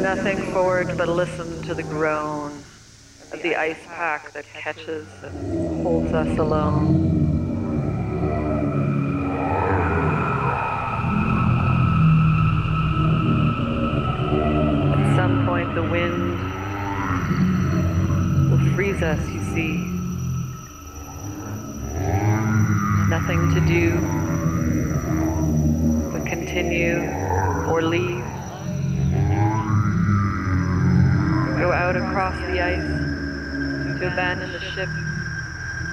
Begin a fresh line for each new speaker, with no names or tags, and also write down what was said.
nothing forward but listen to the groan of the ice pack that catches and holds us alone. At some point the wind will freeze us, you see. Nothing to do but continue or leave. Go out across the ice to abandon the ship